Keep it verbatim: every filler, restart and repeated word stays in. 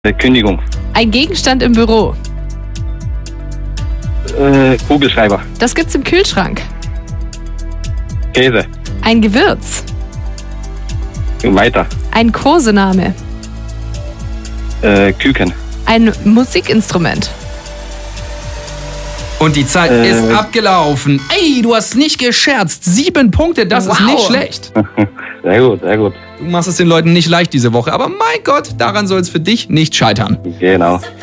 Äh, Kündigung. Ein Gegenstand im Büro. Äh, Kugelschreiber. Das gibt's im Kühlschrank. Käse. Ein Gewürz. Weiter. Ein Kosename. Äh, Küken. Ein Musikinstrument. Und die Zeit Äh. ist abgelaufen. Ey, du hast nicht gescherzt. Sieben Punkte, das ist Wow. nicht schlecht. Sehr gut, sehr gut. Du machst es den Leuten nicht leicht diese Woche, aber mein Gott, daran soll es für dich nicht scheitern. Genau.